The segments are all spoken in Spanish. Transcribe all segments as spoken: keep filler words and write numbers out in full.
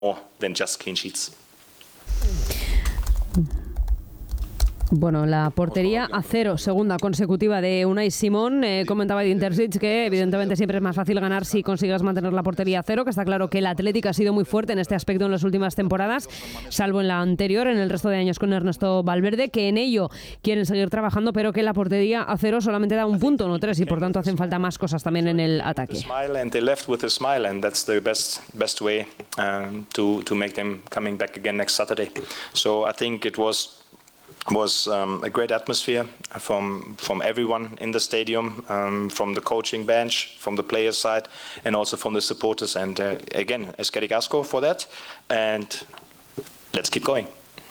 more than just clean sheets. Bueno, la portería a cero, segunda consecutiva de Unai Simón. Eh, comentaba Edin Terzic que evidentemente siempre es más fácil ganar si consigues mantener la portería a cero, que está claro que el Athletic ha sido muy fuerte en este aspecto en las últimas temporadas, salvo en la anterior, en el resto de años con Ernesto Valverde, que en ello quieren seguir trabajando, pero que la portería a cero solamente da un punto, no tres, y por tanto hacen falta más cosas también en el ataque. was um, a great atmosphere from from everyone in the stadium, um, from the coaching bench, from the players' side, and also from the supporters. And uh, again, eskerrik asko for that, and let's keep going.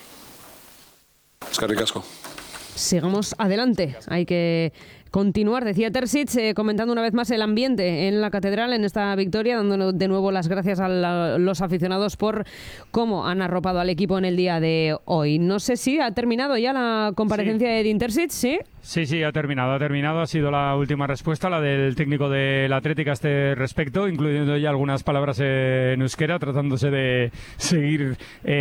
Eskerrik asko. Sigamos adelante. Hay que continuar, decía Terzic, eh, comentando una vez más el ambiente en la Catedral en esta victoria, dando de nuevo las gracias a la, los aficionados por cómo han arropado al equipo en el día de hoy. No sé si ha terminado ya la comparecencia sí. de Edin Terzic, ¿sí? Sí, sí, ha terminado, ha terminado. Ha sido la última respuesta, la del técnico del Athletic a este respecto, incluyendo ya algunas palabras en euskera, tratándose de seguir,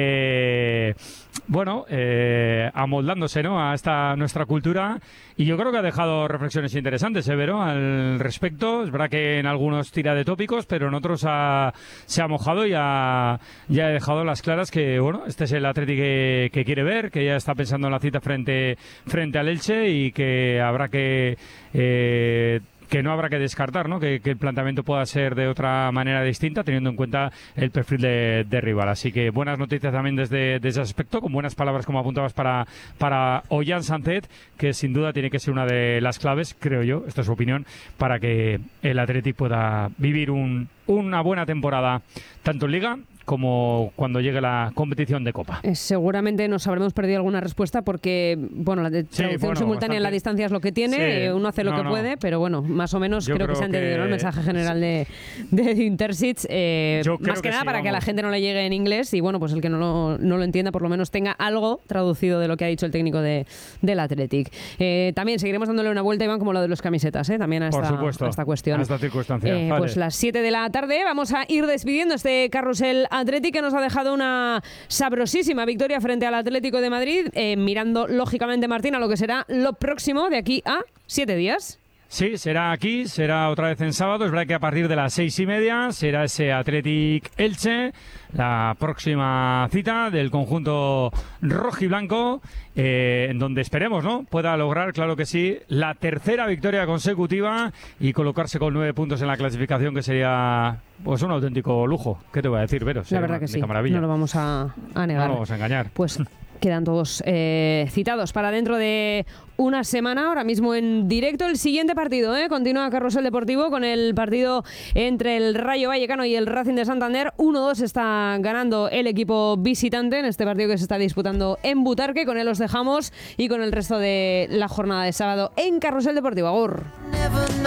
eh, bueno, eh, amoldándose, ¿no?, a esta nuestra cultura. Y yo creo que ha dejado reflexiones interesantes, ¿eh, Vero?, al respecto. Es verdad que en algunos tira de tópicos, pero en otros ha, se ha mojado y ha, ya ha dejado las claras que, bueno, este es el Athletic que, que quiere ver, que ya está pensando en la cita frente, frente al Elche y que habrá que... Eh, que no habrá que descartar, ¿no?, que, que el planteamiento pueda ser de otra manera distinta, teniendo en cuenta el perfil de, de rival. Así que buenas noticias también desde, desde ese aspecto, con buenas palabras, como apuntabas, para, para Ollán Sanzet, que sin duda tiene que ser una de las claves, creo yo, esta es su opinión, para que el Athletic pueda vivir un, una buena temporada, tanto en Liga como cuando llegue la competición de Copa. Eh, seguramente nos habremos perdido alguna respuesta porque, bueno, la de traducción sí, bueno, simultánea bastante. En la distancia es lo que tiene, sí. eh, uno hace lo no, que no. puede, pero bueno, más o menos creo, creo que se ha entendido, que... ¿no?, el mensaje general de, de Edin Terzic, eh, más que, que nada sí, para vamos. que a la gente no le llegue en inglés y, bueno, pues el que no lo, no lo entienda por lo menos tenga algo traducido de lo que ha dicho el técnico de, del Athletic. Eh, también seguiremos dándole una vuelta, Iván, como lo de los camisetas, ¿eh? también a esta, por supuesto, a esta cuestión. A esta circunstancia. Eh, vale. Pues las siete de la tarde vamos a ir despidiendo este carrusel Athletic que nos ha dejado una sabrosísima victoria frente al Atlético de Madrid, eh, mirando lógicamente, Martín, a lo que será lo próximo de aquí a siete días. Sí, será aquí, será otra vez en sábado. Es verdad que a partir de las seis y media será ese Athletic Elche, la próxima cita del conjunto rojiblanco, eh, en donde esperemos, ¿no?, pueda lograr, claro que sí, la tercera victoria consecutiva y colocarse con nueve puntos en la clasificación, que sería pues un auténtico lujo. ¿Qué te voy a decir, Vero? La verdad que sí, maravilla. No lo vamos a, a negar. No lo vamos a engañar. Pues quedan todos eh, citados para dentro de una semana, ahora mismo en directo. El siguiente partido, ¿eh? Continúa Carrusel Deportivo con el partido entre el Rayo Vallecano y el Racing de Santander. uno dos está ganando el equipo visitante en este partido que se está disputando en Butarque. Con él os dejamos y con el resto de la jornada de sábado en Carrusel Deportivo. Agur.